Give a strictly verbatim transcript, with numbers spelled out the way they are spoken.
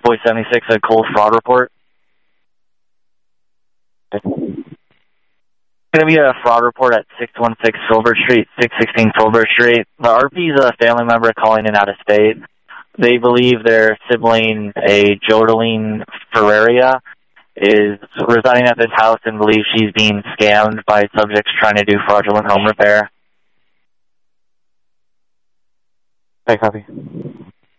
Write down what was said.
Boy seventy-six, a cold fraud report. Okay. It's going to be a fraud report at six one six Filbert Street, six sixteen Filbert Street. The R P is a family member calling in out of state. They believe their sibling, a Jodeline Ferreria, is residing at this house and believes she's being scammed by subjects trying to do fraudulent home repair. Okay, copy.